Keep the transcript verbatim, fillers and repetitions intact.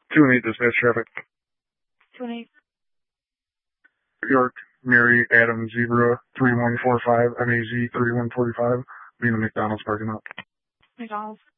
two and eight dispatch traffic. Two and eight. York, Mary, Adam, Zebra, three one four five, M A Z three one four five, being the McDonald's parking lot. McDonald's.